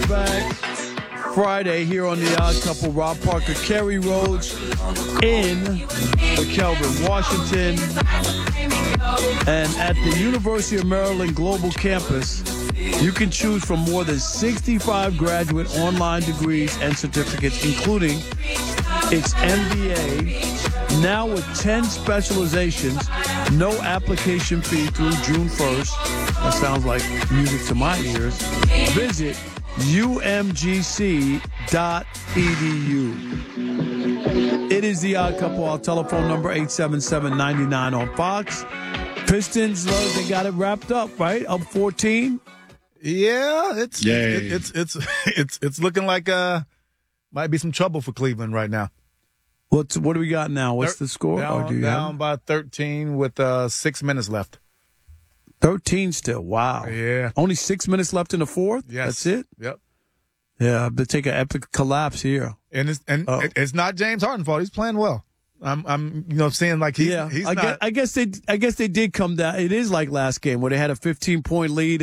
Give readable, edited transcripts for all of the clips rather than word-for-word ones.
Throwback Friday here on The Odd Couple. Rob Parker, Kerry Rhodes in the Kelvin, Washington. And at the University of Maryland Global Campus, you can choose from more than 65 graduate online degrees and certificates, including its MBA, now with 10 specializations, no application fee through June 1st. That sounds like music to my ears. Visit umgc.edu. It is The Odd Couple. Our telephone number, 877-99 on Fox. Pistons, they got it wrapped up, right? Up 14. Yeah, it's looking like might be some trouble for Cleveland right now. What do we got now? What's the score? Down by 13 with 6 minutes left. 13 still. Wow. Yeah. Only 6 minutes left in the fourth? Yes. That's it? Yep. Yeah, they take an epic collapse here. And it's not James Harden's fault. He's playing well. I'm saying like he's not. I guess they did come down. It is like last game where they had a 15-point lead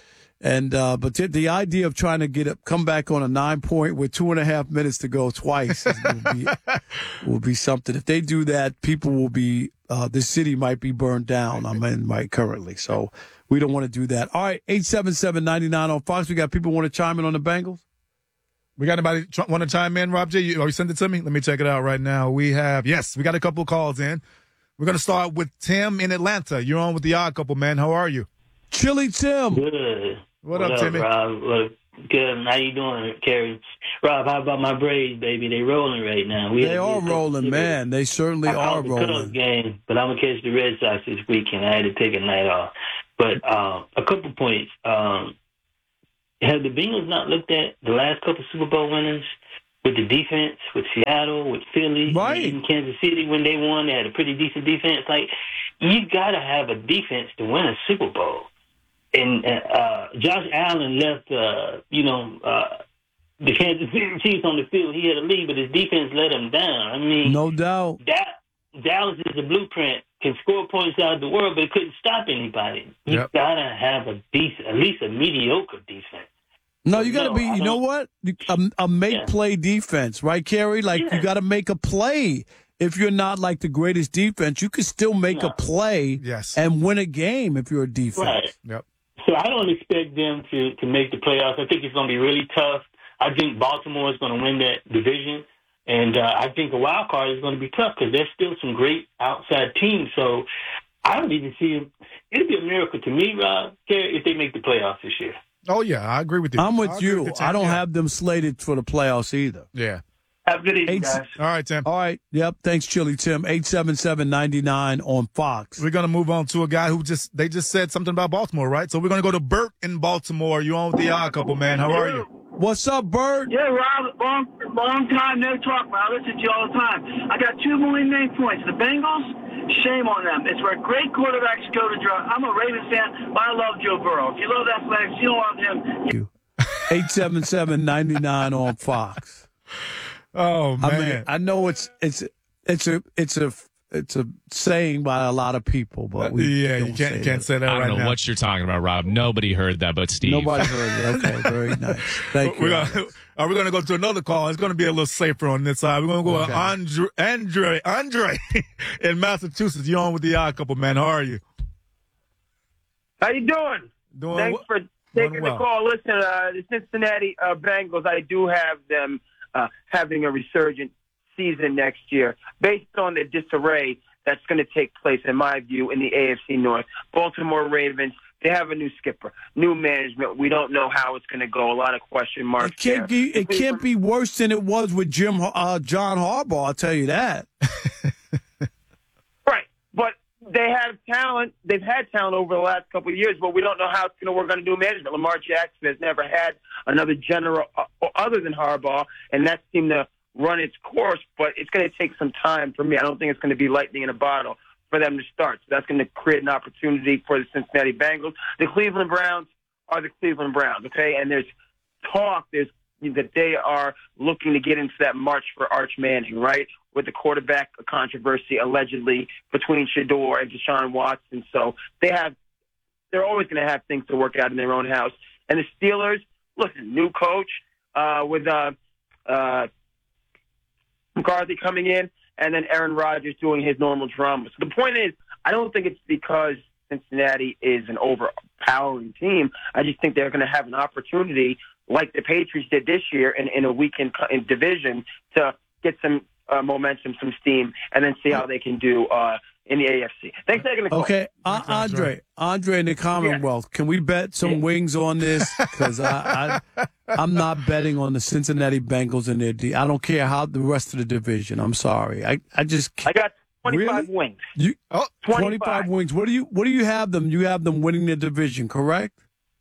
but the idea of trying to come back on a 9-point with 2.5 minutes to go twice will be something. If they do that, people will be the city might be burned down. I'm in right currently, so we don't want to do that. All right, 877-99 on Fox. We got people want to chime in on the Bengals. We got anybody want to chime in, Rob J? You sent it to me? Let me check it out right now. We got a couple of calls in. We're going to start with Tim in Atlanta. You're on with The Odd Couple, man. How are you? Chilly Tim. Good. What up, Timmy? Rob? Good. How you doing, Kerry? Rob, how about my Braves, baby? They rolling right now. They are rolling, man. They certainly are rolling. Cutoff game, but I'm going to catch the Red Sox this weekend. I had to take a night off. But a couple points. Have the Bengals not looked at the last couple Super Bowl winners with the defense, with Seattle, with Philly, right? In Kansas City when they won, they had a pretty decent defense. Like, you got to have a defense to win a Super Bowl. And Josh Allen left, the Kansas City Chiefs on the field. He had a lead, but his defense let him down. I mean, no doubt. Dallas is a blueprint. Can score points out of the world, but it couldn't stop anybody. You got to have a decent, at least a mediocre defense. No, you got to be, you know what? A make-play defense, right, Kerry? Like, you got to make a play. If you're not like the greatest defense, you can still make a play and win a game if you're a defense. Right. Yep. So I don't expect them to make the playoffs. I think it's going to be really tough. I think Baltimore is going to win that division. And I think a wild card is going to be tough because there's still some great outside teams. So I don't even see them. It'd be a miracle to me, Rob, if they make the playoffs this year. Oh, yeah, I agree with you. I'm with you. I don't have them slated for the playoffs either. Yeah. Have a good evening, guys. All right, Tim. All right. Yep. Thanks, Chili Tim. 877-99 on Fox. We're going to move on to a guy they just said something about Baltimore, right? So we're going to go to Bert in Baltimore. You on with The Odd Couple, man. How are you? What's up, Bert? Yeah, Rob, long time, no talk, man. I listen to you all the time. I got two main points. The Bengals, shame on them. It's where great quarterbacks go to draw. I'm a Ravens fan, but I love Joe Burrow. If you love athletics, you don't love him. 877-99 on Fox. Oh, man. I mean, I know it's a saying by a lot of people, but you can't say that right now. I don't know what you're talking about, Rob. Nobody heard that but Steve. Nobody heard it. Okay, very nice. Thank you. We're going to go to another call. It's going to be a little safer on this side. We're going to go to Andre in Massachusetts. You're on with The Odd Couple, man. How are you? How you doing? Thanks for taking the call. Listen, the Cincinnati Bengals, I do have them having a resurgent season next year based on the disarray that's going to take place, in my view, in the AFC North. Baltimore Ravens, they have a new skipper, new management. We don't know how it's going to go. A lot of question marks. It can't be worse than it was with John Harbaugh, I'll tell you that. Right. But they have talent. They've had talent over the last couple of years, but we don't know how it's going to work on a new management. Lamar Jackson has never had another general other than Harbaugh, and that seemed to run its course, but it's going to take some time for me. I don't think it's going to be lightning in a bottle for them to start. So that's going to create an opportunity for the Cincinnati Bengals. The Cleveland Browns are the Cleveland Browns, okay? And there's talk that they are looking to get into that march for Arch Manning, right, with the quarterback controversy allegedly between Shador and Deshaun Watson. So they're always going to have things to work out in their own house. And the Steelers, listen, new coach with McCarthy coming in, and then Aaron Rodgers doing his normal drama. So the point is, I don't think it's because Cincinnati is an overpowering team. I just think they're going to have an opportunity, like the Patriots did this year in a weekend in division, to get some momentum, some steam, and then see how they can do in the AFC. Thanks for taking the call. Okay, Andre in the Commonwealth, can we bet some wings on this? Because I'm not betting on the Cincinnati Bengals and their D. I don't care how the rest of the division. I'm sorry. I just can't. I got 25 really? wings. 25 wings. What do you have them? You have them winning the division, correct?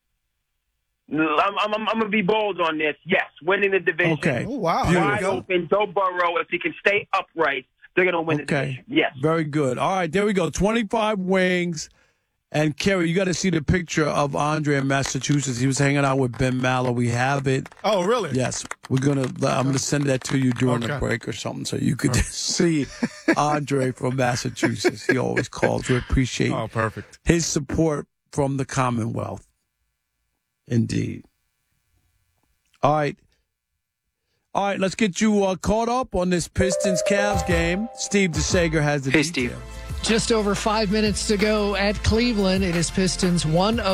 I'm going to be bold on this. Yes, winning the division. Okay. Oh, wow. Wide open. Joe Burrow, if he can stay upright, they're going to win the division. Yes. Very good. All right, there we go. 25 wings. And, Kerry, you got to see the picture of Andre in Massachusetts. He was hanging out with Ben Maller. We have it. Oh, really? Yes. I'm going to send that to you during the break or something so you could see Andre from Massachusetts. He always calls. We appreciate perfect. his support from the Commonwealth. Indeed. All right, let's get you caught up on this Pistons-Cavs game. Steve DeSager has the details. Steve. Just over 5 minutes to go at Cleveland. It is Pistons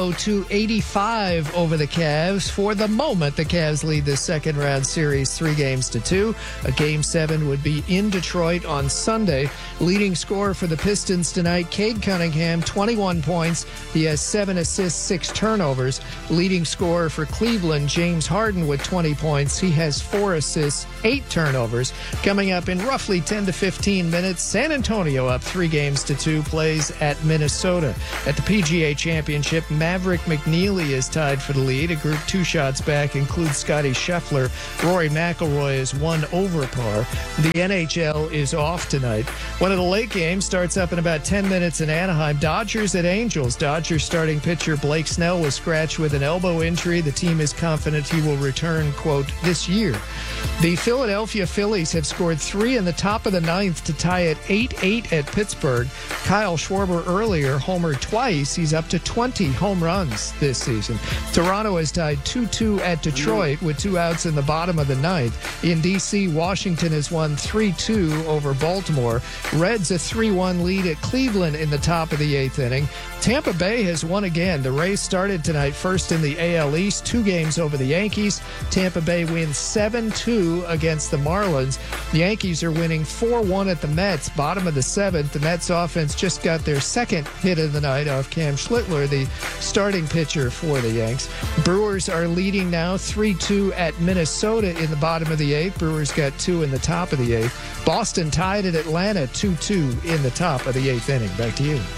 102-85 over the Cavs. For the moment, the Cavs lead the second round series 3-2. A Game 7 would be in Detroit on Sunday. Leading scorer for the Pistons tonight, Cade Cunningham, 21 points. He has 7 assists, 6 turnovers. Leading scorer for Cleveland, James Harden, with 20 points. He has 4 assists, 8 turnovers. Coming up in roughly 10 to 15 minutes, San Antonio up 3-2 plays at Minnesota. At the PGA Championship, Maverick McNeely is tied for the lead. A group 2 shots back includes Scotty Scheffler. Rory McIlroy is 1 over par. The NHL is off tonight. One of the late games starts up in about 10 minutes in Anaheim. Dodgers at Angels. Dodgers starting pitcher Blake Snell was scratched with an elbow injury. The team is confident he will return, quote, this year. The Philadelphia Phillies have scored 3 in the top of the 9th to tie at 8-8 at Pittsburgh. Kyle Schwarber earlier homered twice. He's up to 20 home runs this season. Toronto has tied 2-2 at Detroit with 2 outs in the bottom of the 9th. In D.C., Washington has won 3-2 over Baltimore. Reds a 3-1 lead at Cleveland in the top of the 8th inning. Tampa Bay has won again. The Rays started tonight first in the AL East, 2 games over the Yankees. Tampa Bay wins 7-2 against the Marlins. The Yankees are winning 4-1 at the Mets, bottom of the 7th. The Mets offense just got their second hit of the night off Cam Schlittler, the starting pitcher for the Yanks. Brewers are leading now 3-2 at Minnesota in the bottom of the 8th. Brewers got 2 in the top of the 8th. Boston tied at Atlanta 2-2 in the top of the 8th inning. Back to you.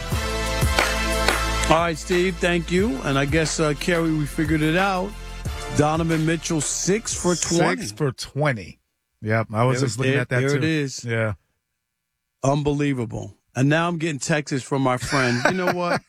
All right, Steve, thank you. And I guess, Kerry, we figured it out. Donovan Mitchell, 6 for 20. 6 for 20. Yep, I was just looking at that, there too. There it is. Yeah. Unbelievable. And now I'm getting texts from my friend. You know what?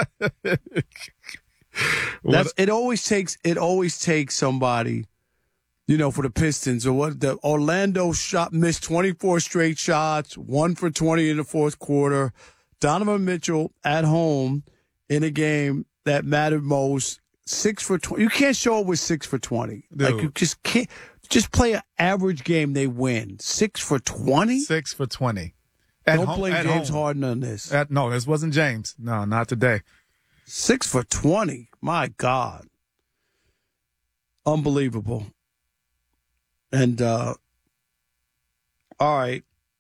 It always takes somebody, for the Pistons or what. The Orlando missed 24 straight shots, 1 for 20 in the fourth quarter. Donovan Mitchell at home in a game that mattered most, 6 for 20. You can't show up with 6 for 20. Dude. Like, you just can't. Just play an average game, they win. 6 for 20? 6 for 20. Don't blame James Harden on this. No, this wasn't James. No, not today. 6 for 20. My God. Unbelievable. And, all right.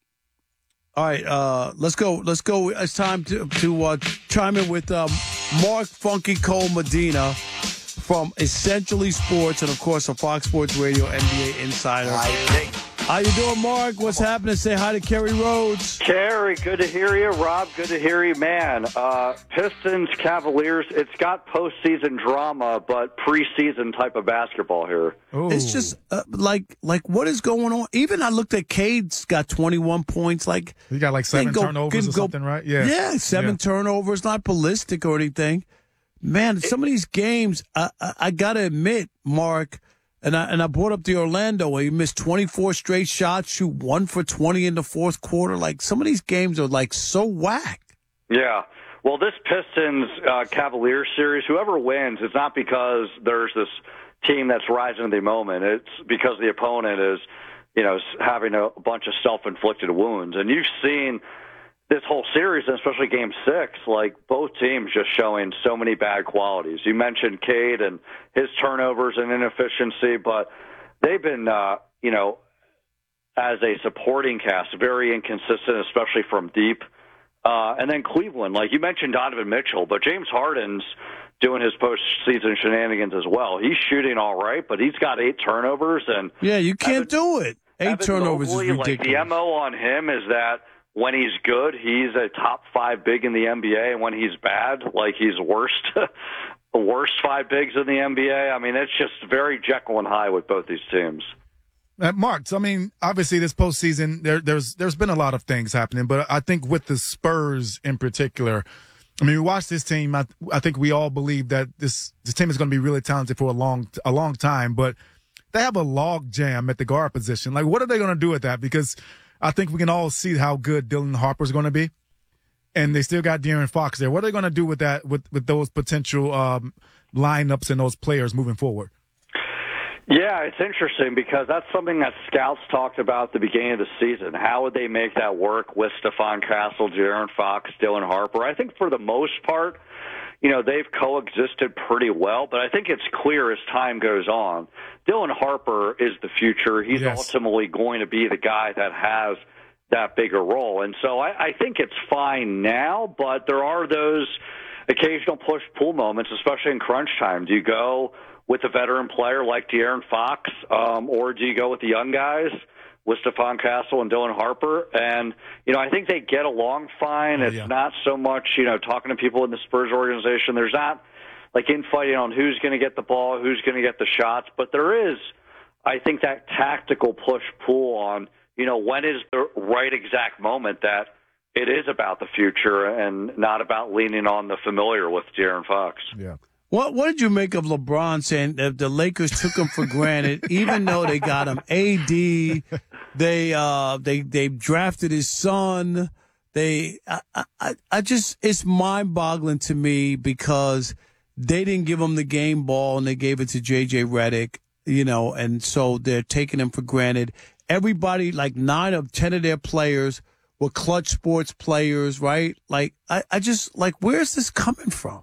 Let's go. It's time to chime in with Mark Funky Cole Medina from Essentially Sports and, of course, a Fox Sports Radio NBA insider. How you doing, Mark? What's happening? Say hi to Kerry Rhodes. Kerry, good to hear you. Rob, good to hear you. Man, Pistons, Cavaliers, it's got postseason drama, but preseason type of basketball here. Ooh. It's just like what is going on? Even I looked at Cade's got 21 points. Like he got like 7 turnovers or something, right? Yeah, 7 turnovers. Not ballistic or anything. Man, some of these games, I gotta admit, Mark. And I brought up the Orlando where he missed 24 straight shots, shoot 1 for 20 in the fourth quarter. Like, some of these games are, like, so whack. Yeah. Well, this Pistons Cavaliers series, whoever wins, it's not because there's this team that's rising to the moment. It's because the opponent is, having a bunch of self-inflicted wounds. And you've seen this whole series, and especially Game 6, like both teams just showing so many bad qualities. You mentioned Cade and his turnovers and inefficiency, but they've been, as a supporting cast, very inconsistent, especially from deep. And then Cleveland, like you mentioned Donovan Mitchell, but James Harden's doing his postseason shenanigans as well. He's shooting all right, but he's got 8 turnovers. And yeah, you can't do it. 8 turnovers is ridiculous. Like, the MO on him is that when he's good, he's a top 5 big in the NBA, and when he's bad, like he's the worst 5 bigs in the NBA. I mean, it's just very Jekyll and Hyde with both these teams. Mark, so, I mean, obviously this postseason, there's been a lot of things happening, but I think with the Spurs in particular, I mean, we watched this team. I think we all believe that this team is going to be really talented for a long time, but they have a log jam at the guard position. Like, what are they going to do with that? Because I think we can all see how good Dylan Harper's going to be, and they still got De'Aaron Fox there. What are they going to do with that, with those potential lineups and those players moving forward? Yeah, it's interesting because that's something that scouts talked about at the beginning of the season. How would they make that work with Stephon Castle, De'Aaron Fox, Dylan Harper? I think for the most part, they've coexisted pretty well, but I think it's clear as time goes on, Dylan Harper is the future. He's ultimately going to be the guy that has that bigger role. And so I think it's fine now, but there are those occasional push-pull moments, especially in crunch time. Do you go with a veteran player like De'Aaron Fox, or do you go with the young guys with Stephon Castle and Dylan Harper? And, I think they get along fine. It's not so much, talking to people in the Spurs organization. There's not, like, infighting on who's going to get the ball, who's going to get the shots. But there is, I think, that tactical push-pull on, when is the right exact moment that it is about the future and not about leaning on the familiar with De'Aaron Fox. Yeah. What did you make of LeBron saying that the Lakers took him for granted, even though they got him AD, they drafted his son. It's mind-boggling to me because they didn't give him the game ball and they gave it to JJ Redick, and so they're taking him for granted. Everybody, like 9 of 10 of their players were clutch sports players, right? Like, where's this coming from?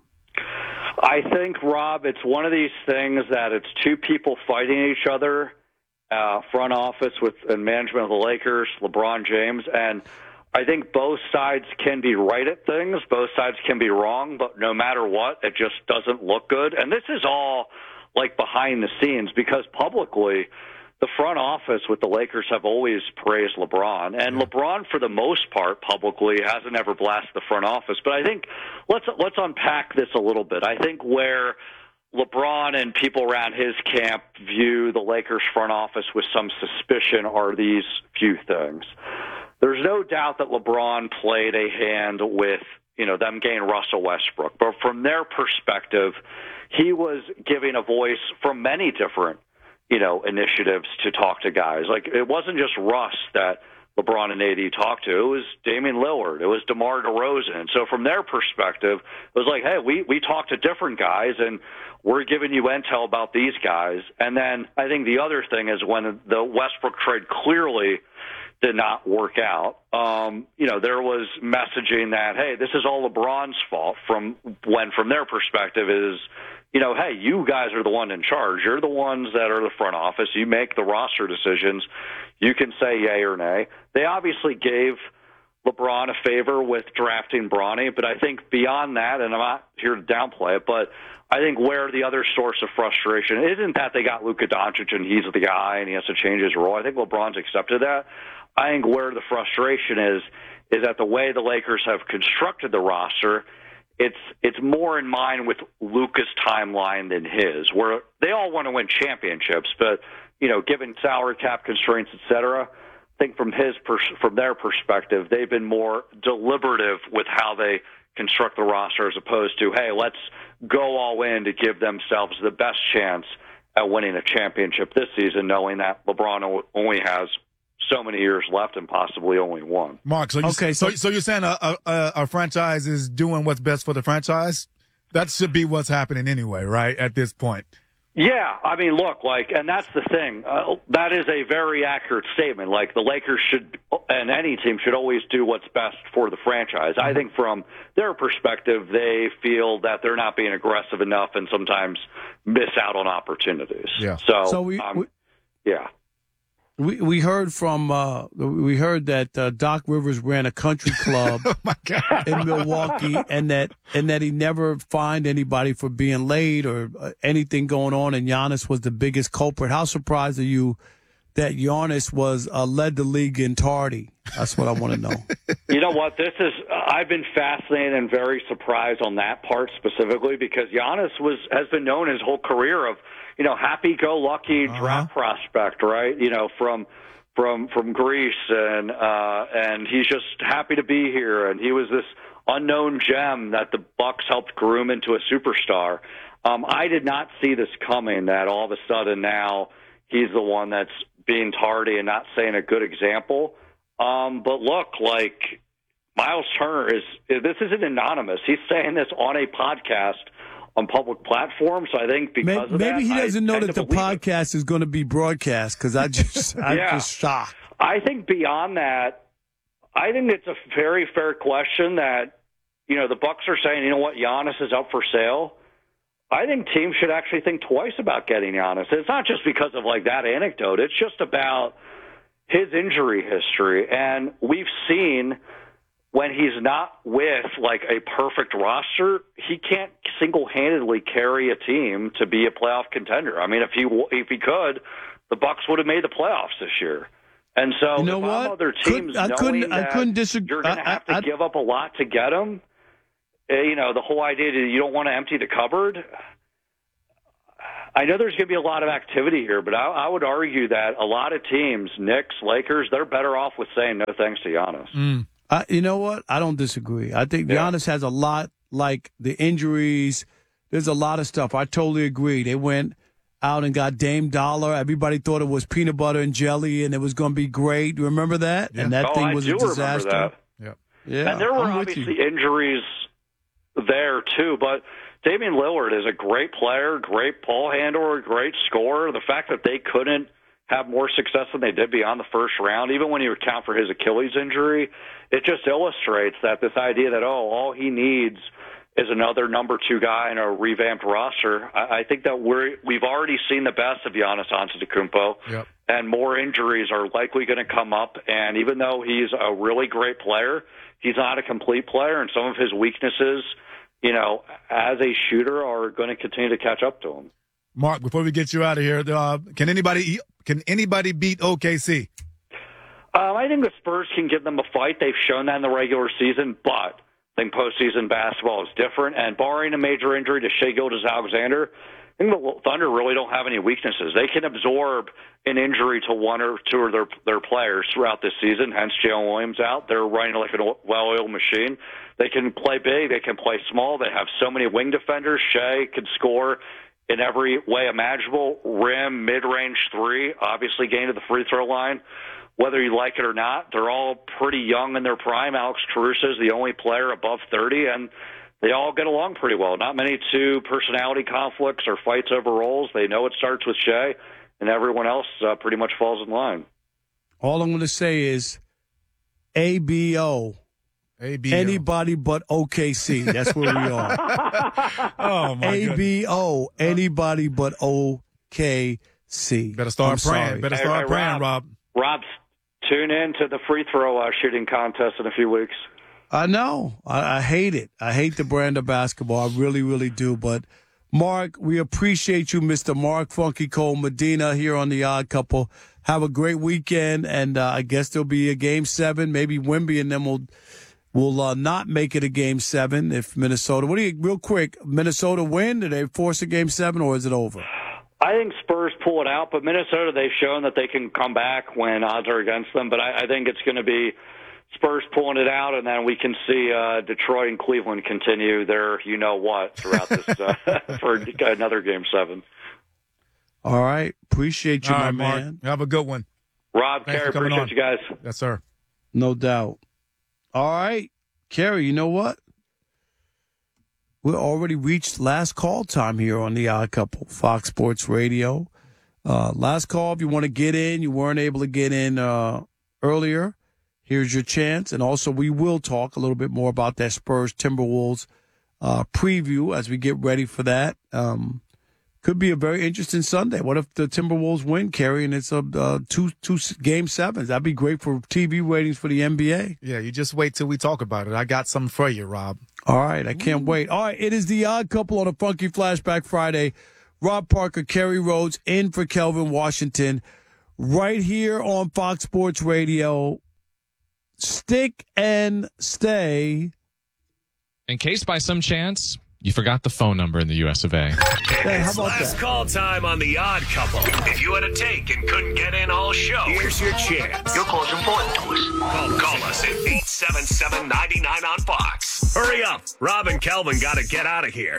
I think, Rob, it's one of these things that it's 2 people fighting each other, front office and management of the Lakers, LeBron James, and I think both sides can be right at things, both sides can be wrong, but no matter what, it just doesn't look good. And this is all like behind the scenes because publicly the front office with the Lakers have always praised LeBron, and LeBron, for the most part, publicly hasn't ever blasted the front office. But I think let's unpack this a little bit. I think where LeBron and people around his camp view the Lakers front office with some suspicion are these few things. There's no doubt that LeBron played a hand with them getting Russell Westbrook, but from their perspective, he was giving a voice from many different initiatives to talk to guys. Like, it wasn't just Russ that LeBron and AD talked to. It was Damian Lillard. It was DeMar DeRozan. And so from their perspective, it was like, hey, we talked to different guys, and we're giving you intel about these guys. And then I think the other thing is when the Westbrook trade clearly did not work out, there was messaging that, hey, this is all LeBron's fault from their perspective is, hey, you guys are the one in charge. You're the ones that are the front office. You make the roster decisions. You can say yay or nay. They obviously gave LeBron a favor with drafting Bronny, but I think beyond that, and I'm not here to downplay it, but I think where the other source of frustration isn't that they got Luka Doncic and he's the guy and he has to change his role. I think LeBron's accepted that. I think where the frustration is that the way the Lakers have constructed the roster, it's more in line with Luka's timeline than his, where they all want to win championships, but given salary cap constraints, et cetera, I think from their perspective, they've been more deliberative with how they construct the roster as opposed to, hey, let's go all in to give themselves the best chance at winning a championship this season, knowing that LeBron only has so many years left and possibly only one. Mark, so you're saying a franchise is doing what's best for the franchise? That should be what's happening anyway, right, at this point? Yeah, I mean, look, and that's the thing. That is a very accurate statement. Like, the Lakers should, and any team should always do what's best for the franchise. I think from their perspective, they feel that they're not being aggressive enough and sometimes miss out on opportunities. Yeah. So yeah. We heard that Doc Rivers ran a country club in Milwaukee, and that he never fined anybody for being late or anything going on, and Giannis was the biggest culprit. How surprised are you that Giannis was led the league in tardy? That's what I want to know. You know what? I've been fascinated and very surprised on that part specifically, because Giannis has been known his whole career of, happy-go-lucky draft prospect, right? From Greece, and he's just happy to be here. And he was this unknown gem that the Bucks helped groom into a superstar. I did not see this coming, that all of a sudden now he's the one that's being tardy and not setting a good example. But look, Miles Turner this isn't anonymous. He's saying this on a podcast on public platforms. So I think because of that, maybe he doesn't know that the podcast is going to be broadcast, because I'm just shocked. I think beyond that, I think it's a very fair question that, the Bucks are saying, Giannis is up for sale. I think teams should actually think twice about getting Giannis. It's not just because of that anecdote. It's just about his injury history. And we've seen when he's not with a perfect roster, he can't single-handedly carry a team to be a playoff contender. I mean, if he could, the Bucks would have made the playoffs this year. And so, what? Other teams I couldn't disagree. You're going to have to give up a lot to get him. The whole idea that you don't want to empty the cupboard. I know there's going to be a lot of activity here, but I would argue that a lot of teams, Knicks, Lakers, they're better off with saying no thanks to Giannis. You know what? I don't disagree. I think Giannis has a lot, the injuries. There's a lot of stuff. I totally agree. They went out and got Dame Dollar. Everybody thought it was peanut butter and jelly, and it was going to be great. You remember that? Yeah. And that thing was a disaster. That. Yeah. And there were obviously injuries there, too, but Damian Lillard is a great player, great ball handler, great scorer. The fact that they couldn't have more success than they did beyond the first round, even when you account for his Achilles injury, it just illustrates that this idea that, all he needs is another number 2 guy in a revamped roster. I think that we've already seen the best of Giannis Antetokounmpo, and more injuries are likely going to come up. And even though he's a really great player, he's not a complete player, and some of his weaknesses, as a shooter, are going to continue to catch up to him. Mark, before we get you out of here, can anybody beat OKC? I think the Spurs can give them a fight. They've shown that in the regular season, but I think postseason basketball is different. And barring a major injury to Shai Gilgeous-Alexander, I think the Thunder really don't have any weaknesses. They can absorb an injury to one or two of their players throughout this season, hence Jalen Williams out. They're running like a well-oiled machine. They can play big. They can play small. They have so many wing defenders. Shai can score in every way imaginable, rim, mid-range 3, obviously getting to the free throw line. Whether you like it or not, they're all pretty young in their prime. Alex Caruso is the only player above 30, and they all get along pretty well. Not many personality conflicts or fights over roles. They know it starts with Shai, and everyone else pretty much falls in line. All I'm going to say is ABO. Anybody but OKC. That's where we are. Oh, my ABO. Anybody but OKC. Better start praying. Better start praying, Rob. Rob, tune in to the free throw shooting contest in a few weeks. I know. I hate it. I hate the brand of basketball. I really, really do. But, Mark, we appreciate you, Mr. Mark Funky Cole Medina, here on The Odd Couple. Have a great weekend, and I guess there'll be a Game 7. Maybe Wemby and them will not make it a Game 7 if Minnesota. Real quick, Minnesota win? Do they force a Game 7, or is it over? I think Spurs pull it out, but Minnesota, they've shown that they can come back when odds are against them. But I think it's going to be Spurs pulling it out, and then we can see Detroit and Cleveland continue their you-know-what throughout this for another Game 7. All right. Appreciate you, All right, man. Mark. Have a good one. Rob, Kerry, appreciate you guys. Yes, sir. No doubt. All right. Kerry, you know what? we're already reached last call time here on The Odd Couple, Fox Sports Radio. Last call, if you want to get in, you weren't able to get in earlier, here's your chance. And also, we will talk a little bit more about that Spurs-Timberwolves preview as we get ready for that. Could be a very interesting Sunday. What if the Timberwolves win, Kerry, and it's a two game sevens? That'd be great for TV ratings for the NBA. Yeah, you just wait till we talk about it. I got something for you, Rob. All right, I can't wait. All right, it is The Odd Couple on a Funky Flashback Friday. Rob Parker, Kerry Rhodes, in for Kelvin Washington, right here on Fox Sports Radio. Stick and stay. In case by some chance you forgot the phone number in the US of A. Hey, how It's about last that? call time on The Odd Couple. If you had a take and couldn't get in all show, here's your chance. Your call's important to us. Call us at 877-99 on Fox. Hurry up. Rob and Kelvin got to get out of here.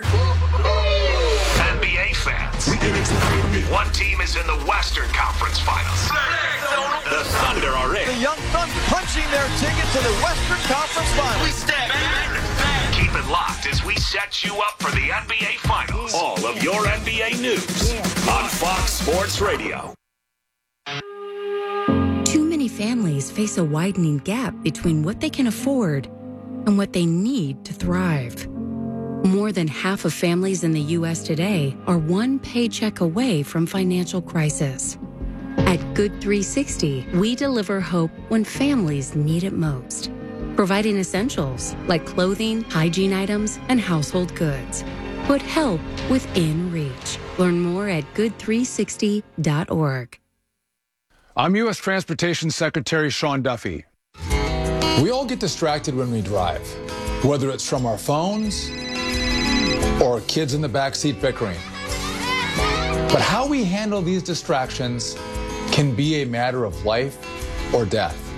NBA fans. One team is in the Western Conference Finals. The Thunder are in. The Young Thunder punching their ticket to the Western Conference Finals. We stand back. Keep it locked as we set you up for the NBA Finals. All of your NBA news on Fox Sports Radio. Too many families face a widening gap between what they can afford and what they need to thrive. More than half of families in the U.S. today are one paycheck away from financial crisis. At Good 360, we deliver hope when families need it most, providing essentials like clothing, hygiene items, and household goods. Put help within reach. Learn more at good360.org. I'm U.S. Transportation Secretary Sean Duffy. We all get distracted when we drive, whether it's from our phones or kids in the backseat bickering. But how we handle these distractions can be a matter of life or death.